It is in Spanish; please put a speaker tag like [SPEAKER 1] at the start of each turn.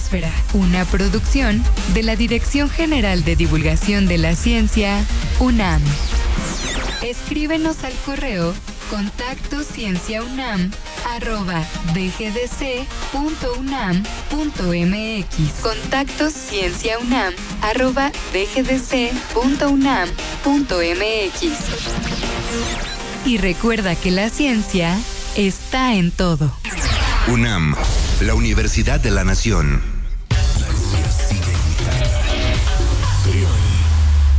[SPEAKER 1] Biosfera, una producción de la Dirección General de Divulgación de la Ciencia, UNAM. Escríbenos al correo contactocienciaunam@dgdc.unam.mx. contactocienciaunam@dgdc.unam.mx. Y recuerda que la ciencia está en todo.
[SPEAKER 2] UNAM, la Universidad de la Nación.